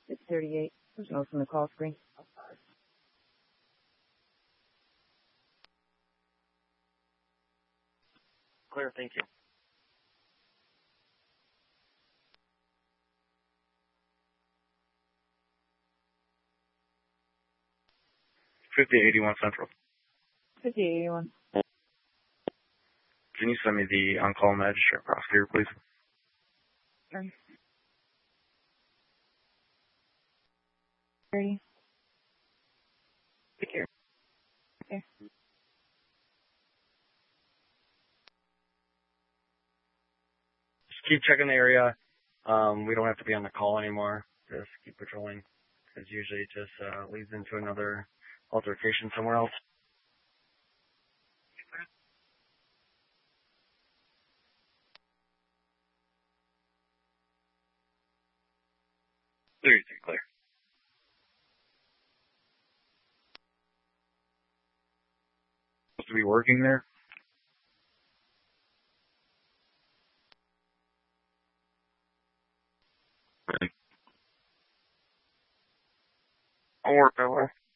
638. There's no from the call screen. Clear, thank you. $5081 Central. 5081. Can you send me the on-call magistrate prosecutor, please? Sure. 30. Take care. Okay. Just keep checking the area. We don't have to be on the call anymore. Just keep patrolling. Because usually it just leads into another altercation somewhere else. Clear. Supposed to be working there? I'll work that way.